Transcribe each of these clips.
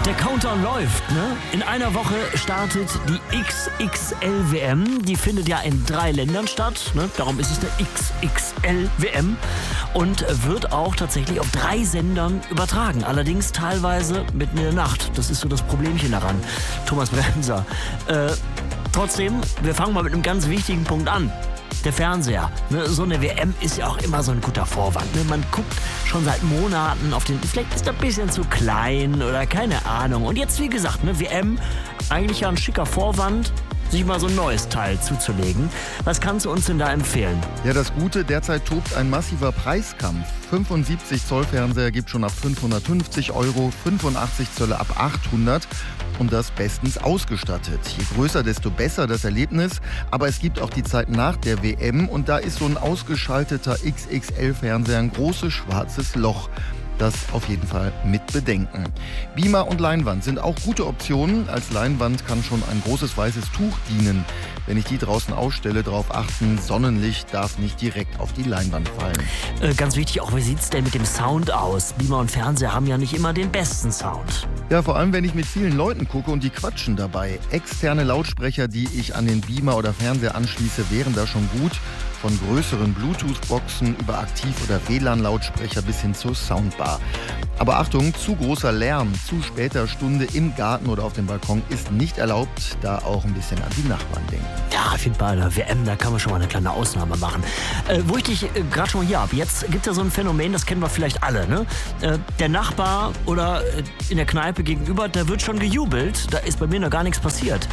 Der Countdown läuft, ne? In einer Woche startet die XXL-WM. Die findet ja in 3 Ländern statt, ne? Darum ist es eine XXL-WM. Und wird auch tatsächlich auf 3 Sendern übertragen. Allerdings teilweise mitten in der Nacht. Das ist so das Problemchen daran. Thomas Bremser. Trotzdem, wir fangen mal mit einem ganz wichtigen Punkt an. Der Fernseher. Ne, so eine WM ist ja auch immer so ein guter Vorwand. Ne? Man guckt schon seit Monaten auf den... Vielleicht ist er ein bisschen zu klein oder keine Ahnung. Und jetzt, wie gesagt, ne, WM, eigentlich ja ein schicker Vorwand, sich mal so ein neues Teil zuzulegen. Was kannst du uns denn da empfehlen? Ja, das Gute, derzeit tobt ein massiver Preiskampf. 75 Zoll Fernseher gibt schon ab 550 €, 85 Zölle ab 800 und das bestens ausgestattet. Je größer, desto besser das Erlebnis. Aber es gibt auch die Zeit nach der WM und da ist so ein ausgeschalteter XXL-Fernseher ein großes schwarzes Loch. Das auf jeden Fall mit bedenken. Beamer und Leinwand sind auch gute Optionen. Als Leinwand kann schon ein großes weißes Tuch dienen. Wenn ich die draußen ausstelle, darauf achten, Sonnenlicht darf nicht direkt auf die Leinwand fallen. Ganz wichtig auch, wie sieht es denn mit dem Sound aus? Beamer und Fernseher haben ja nicht immer den besten Sound. Ja, vor allem, wenn ich mit vielen Leuten gucke und die quatschen dabei. Externe Lautsprecher, die ich an den Beamer oder Fernseher anschließe, wären da schon gut. Von größeren Bluetooth-Boxen über Aktiv- oder WLAN-Lautsprecher bis hin zur Soundbar. Aber Achtung, zu großer Lärm zu später Stunde im Garten oder auf dem Balkon ist nicht erlaubt. Da auch ein bisschen an die Nachbarn denken. Ja, auf jeden Fall, bei der WM, da kann man schon mal eine kleine Ausnahme machen. Wo ich dich gerade schon mal hier habe, jetzt gibt es ja so ein Phänomen, das kennen wir vielleicht alle, ne? Der Nachbar oder in der Kneipe gegenüber, da wird schon gejubelt, da ist bei mir noch gar nichts passiert.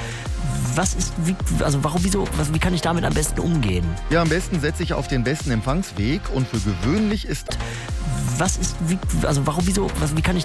Wie kann ich damit am besten umgehen? Ja, am besten setze ich auf den besten Empfangsweg und für gewöhnlich ist... Wie kann ich